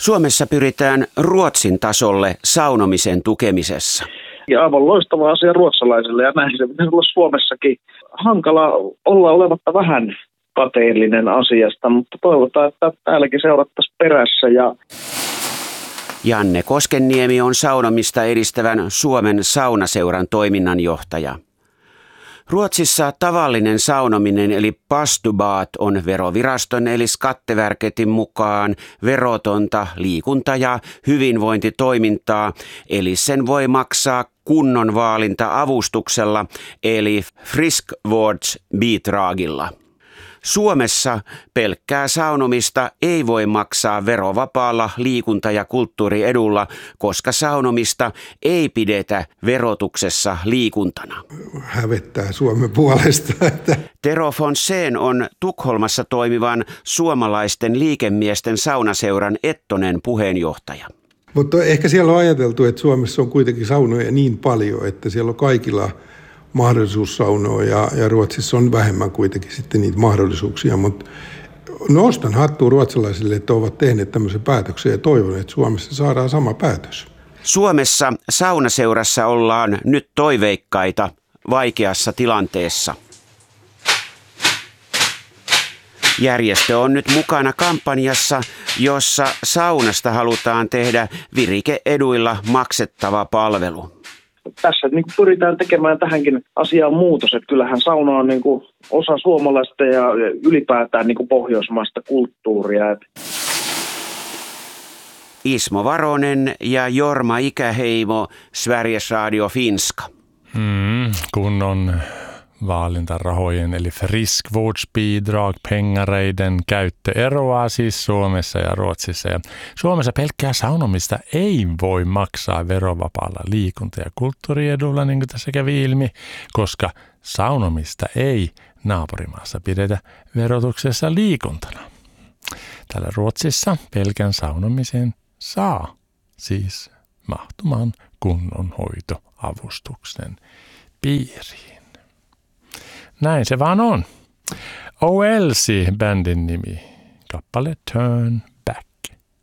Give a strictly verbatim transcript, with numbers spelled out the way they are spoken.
Suomessa pyritään Ruotsin tasolle saunomisen tukemisessa. Ja aivan loistava asia ruotsalaisille ja näin se pitäisi olla Suomessakin. Hankala olla olematta vähän kateellinen asiasta, mutta toivotaan, että täälläkin seurattaisiin perässä. Ja Janne Koskenniemi on saunomista edistävän Suomen saunaseuran toiminnanjohtaja. Ruotsissa tavallinen saunominen eli pastubaat on veroviraston eli Skatteverketin mukaan verotonta liikunta- ja hyvinvointitoimintaa, eli sen voi maksaa kunnon vaalinta-avustuksella eli friskvårdsbidragilla. Suomessa pelkkää saunomista ei voi maksaa verovapaalla liikunta- ja kulttuuriedulla, koska saunomista ei pidetä verotuksessa liikuntana. Hävettää Suomen puolesta. Tero Fonsén on Tukholmassa toimivan suomalaisten liikemiesten saunaseuran Ettonen puheenjohtaja. Mutta ehkä siellä on ajateltu, että Suomessa on kuitenkin saunoja niin paljon, että siellä on kaikilla mahdollisuus saunoa ja, ja Ruotsissa on vähemmän kuitenkin sitten niitä mahdollisuuksia, mutta nostan hattua ruotsalaisille, että ovat tehneet tämmöisen päätöksen ja toivon, että Suomessa saadaan sama päätös. Suomessa saunaseurassa ollaan nyt toiveikkaita vaikeassa tilanteessa. Järjestö on nyt mukana kampanjassa, jossa saunasta halutaan tehdä virike-eduilla maksettava palvelu. Tässä niin kuin pyritään tekemään tähänkin asiaan muutos, että kyllähän sauna on niin kuin osa suomalaista ja ylipäätään niin kuin pohjoismaista kulttuuria. Ismo Varonen ja Jorma Ikäheimo, Sveriges Radio Finska. Mm, kunnon vaalintarahojen eli friskvårdsbidrag, pengareiden käyttö eroaa siis Suomessa ja Ruotsissa. Ja Suomessa pelkkää saunomista ei voi maksaa verovapaalla liikunta- ja kulttuuriedulla, niin kuin tässä kävi ilmi, koska saunomista ei naapurimaassa pidetä verotuksessa liikuntana. Täällä Ruotsissa pelkän saunomisen saa siis mahtumaan kunnonhoitoavustuksen piiriin. Näin se vaan on. O L C bändin nimi. Kappale Turn